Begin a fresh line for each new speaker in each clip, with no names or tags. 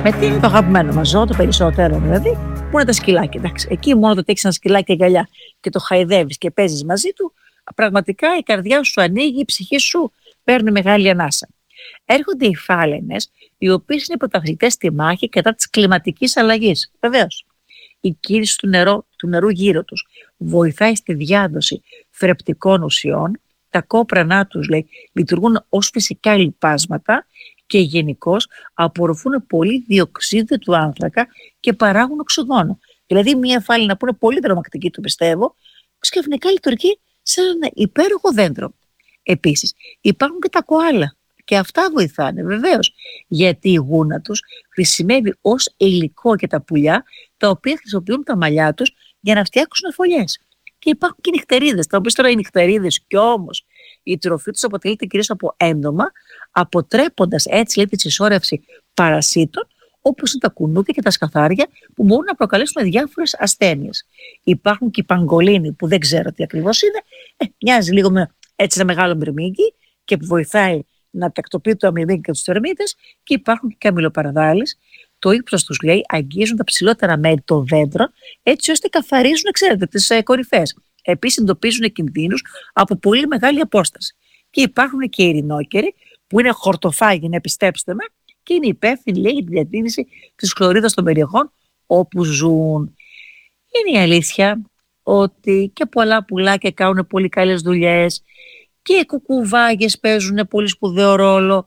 το αγαπημένο μας ζώο, το περισσότερο δηλαδή, που είναι τα σκυλάκια. Εντάξει, εκεί μόνο το ότι έχεις ένα σκυλάκι αγκαλιά και το χαϊδεύεις και παίζεις μαζί του, πραγματικά η καρδιά σου ανοίγει, η ψυχή σου παίρνει μεγάλη ανάσα. Έρχονται οι φάλαινες, οι οποίες είναι πρωταθλητές στη μάχη κατά της κλιματικής αλλαγής. Βεβαίως, η κύληση του νερού γύρω τους βοηθάει στη διάδοση θρεπτικών ουσιών. Τα κόπρανά τους, λέει, λειτουργούν ως φυσικά λιπάσματα και γενικώς απορροφούν πολύ διοξείδιο του άνθρακα και παράγουν οξυγόνο. Δηλαδή, μία φάλαινα που είναι πολύ τρομακτική, του πιστεύω, ξαφνικά λειτουργεί σαν ένα υπέροχο δέντρο. Επίσης, υπάρχουν και τα κοάλα. Και αυτά βοηθάνε βεβαίως, γιατί η γούνα τους χρησιμεύει ως υλικό για τα πουλιά, τα οποία χρησιμοποιούν τα μαλλιά τους για να φτιάξουν φωλιές. Και υπάρχουν και οι νυχτερίδες, τα οποία τώρα οι νυχτερίδες κι όμως η τροφή τους αποτελείται κυρίως από έντομα, αποτρέποντας έτσι, λέει, τη συσσόρευση παρασίτων, όπως είναι τα κουνούπια και τα σκαθάρια, που μπορούν να προκαλέσουν διάφορες ασθένειες. Υπάρχουν και οι παγκολίνοι, που δεν ξέρω τι ακριβώς είναι, μοιάζει λίγο με έτσι ένα μεγάλο μυρμήγκι και που βοηθάει να τακτοποιεί το αμυντικό και τους τερμίτες, και υπάρχουν και οι καμιλοπαραδάλεις. Το ύψος τους, λέει, αγγίζουν τα ψηλότερα μέρη των δέντρων, έτσι ώστε καθαρίζουν, ξέρετε, τις κορυφές. Επίσης, εντοπίζουν κινδύνους από πολύ μεγάλη απόσταση. Και υπάρχουν και οι ειρηνόκεροι, που είναι χορτοφάγοι, πιστέψτε με, και είναι υπεύθυνοι, λέει, για τη διατήρηση της χλωρίδας των περιοχών όπου ζουν. Είναι η αλήθεια ότι και πολλά πουλάκια κάνουν πολύ καλές δουλειές, και οι κουκουβάγες παίζουν πολύ σπουδαίο ρόλο,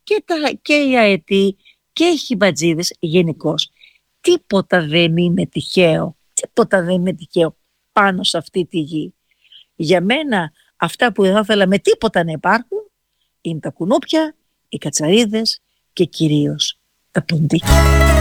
και οι αετοί και οι χιμπατζίδες γενικώς. Τίποτα δεν είναι τυχαίο. Τίποτα δεν είναι τυχαίο πάνω σε αυτή τη γη. Για μένα αυτά που δεν θα ήθελα με τίποτα να υπάρχουν είναι τα κουνούπια, οι κατσαρίδες και κυρίως τα ποντίκια.